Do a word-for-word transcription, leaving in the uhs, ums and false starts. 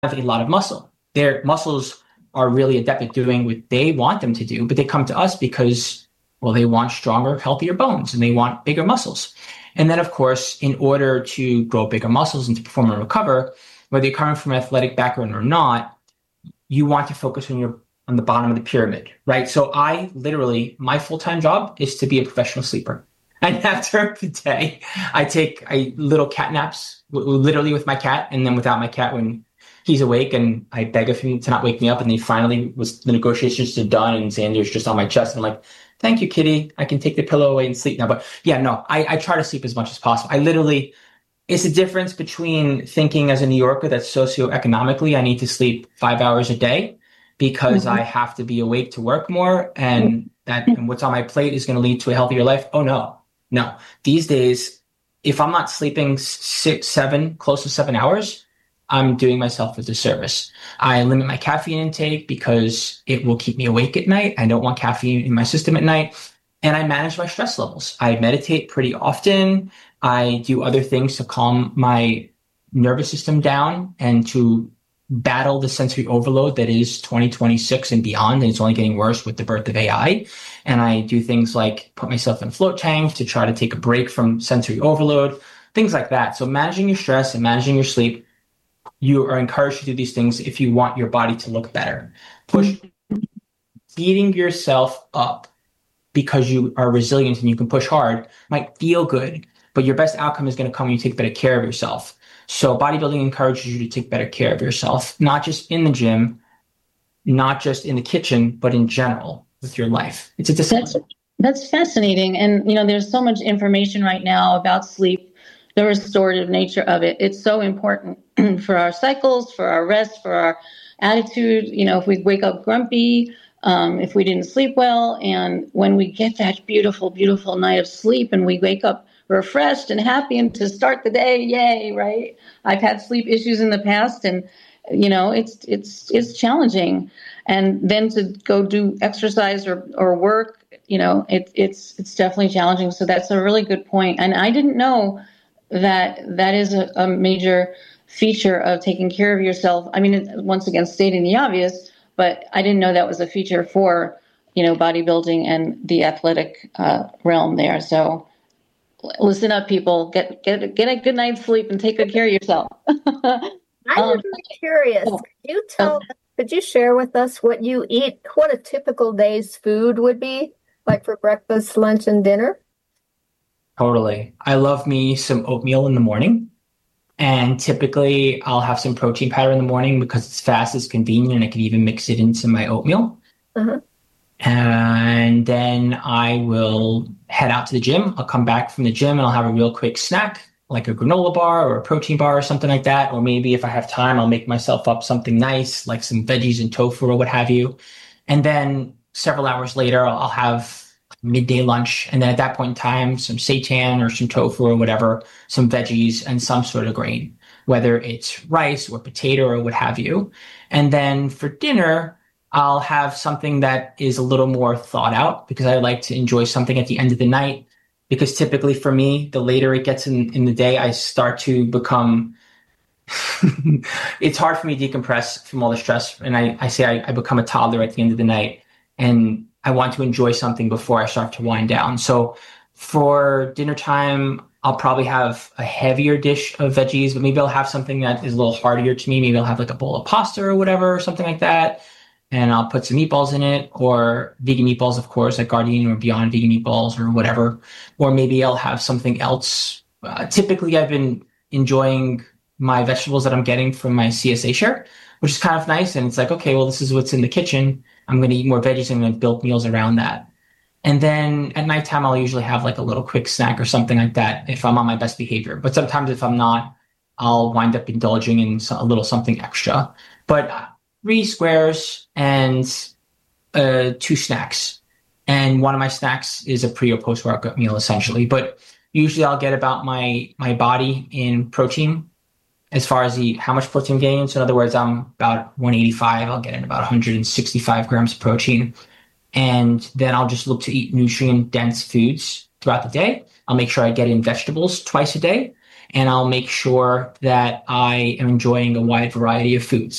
have a lot of muscle. Their muscles are really adept at doing what they want them to do, but they come to us because, well, they want stronger, healthier bones and they want bigger muscles. And then, of course, in order to grow bigger muscles and to perform and recover, whether you're coming from an athletic background or not, you want to focus on your on the bottom of the pyramid, right? So I literally, my full-time job is to be a professional sleeper. And after the day, I take a little cat naps, literally with my cat, and then without my cat when he's awake, and I beg of him to not wake me up. And then finally, was the negotiations are done, and Xander's just on my chest, and I'm like, "Thank you, kitty. I can take the pillow away and sleep now." But yeah, no, I, I try to sleep as much as possible. I literally, it's the difference between thinking as a New Yorker that socioeconomically I need to sleep five hours a day because mm-hmm. I have to be awake to work more, and that and what's on my plate is going to lead to a healthier life. Oh no. No, these days, if I'm not sleeping six, seven, close to seven hours, I'm doing myself a disservice. I limit my caffeine intake because it will keep me awake at night. I don't want caffeine in my system at night. And I manage my stress levels. I meditate pretty often. I do other things to calm my nervous system down and to battle the sensory overload that is twenty twenty-six and beyond. And it's only getting worse with the birth of A I. And I do things like put myself in a float tank to try to take a break from sensory overload, things like that. So managing your stress and managing your sleep, you are encouraged to do these things if you want your body to look better. Push beating yourself up because you are resilient and you can push hard might feel good, but your best outcome is going to come when you take better care of yourself. So bodybuilding encourages you to take better care of yourself, not just in the gym, not just in the kitchen, but in general with your life. It's a discipline. That's, that's fascinating. And, you know, there's so much information right now about sleep, the restorative nature of it. It's so important for our cycles, for our rest, for our attitude. You know, if we wake up grumpy, um, if we didn't sleep well, and when we get that beautiful, beautiful night of sleep and we wake up refreshed and happy and to start the day, yay, right? I've had sleep issues in the past, and you know, it's it's it's challenging. And then to go do exercise or, or work, you know, it, it's it's definitely challenging. So that's a really good point. And I didn't know that that is a, a major feature of taking care of yourself. I mean, once again, stating the obvious, but I didn't know that was a feature for, you know, bodybuilding and the athletic uh, realm there. So listen up, people. Get get get a good night's sleep and take good care of yourself. I'm um, really curious. Could you tell? Okay. Could you share with us what you eat? What a typical day's food would be, like for breakfast, lunch, and dinner? Totally. I love me some oatmeal in the morning, and typically I'll have some protein powder in the morning because it's fast, it's convenient, and I can even mix it into my oatmeal. Uh-huh. And then I will head out to the gym. I'll come back from the gym and I'll have a real quick snack, like a granola bar or a protein bar or something like that. Or maybe if I have time, I'll make myself up something nice, like some veggies and tofu or what have you. And then several hours later, I'll have midday lunch. And then at that point in time, some seitan or some tofu or whatever, some veggies and some sort of grain, whether it's rice or potato or what have you. And then for dinner, I'll have something that is a little more thought out because I like to enjoy something at the end of the night. Because typically for me, the later it gets in, in the day, I start to become, it's hard for me to decompress from all the stress. And I, I say I, I become a toddler at the end of the night and I want to enjoy something before I start to wind down. So for dinner time, I'll probably have a heavier dish of veggies, but maybe I'll have something that is a little heartier to me. Maybe I'll have like a bowl of pasta or whatever, or something like that. And I'll put some meatballs in it, or vegan meatballs, of course, like Gardein or Beyond Vegan meatballs or whatever. Or maybe I'll have something else. Uh, typically, I've been enjoying my vegetables that I'm getting from my C S A share, which is kind of nice. And it's like, okay, well, this is what's in the kitchen. I'm going to eat more veggies and I'm going to build meals around that. And then at nighttime, I'll usually have like a little quick snack or something like that if I'm on my best behavior. But sometimes if I'm not, I'll wind up indulging in a little something extra. But three squares and uh, two snacks. And one of my snacks is a pre or post workout meal, essentially. But usually I'll get about my my body in protein as far as the how much protein I'm getting. So in other words, I'm about one eighty-five. I'll get in about one hundred sixty-five grams of protein. And then I'll just look to eat nutrient-dense foods throughout the day. I'll make sure I get in vegetables twice a day. And I'll make sure that I am enjoying a wide variety of foods.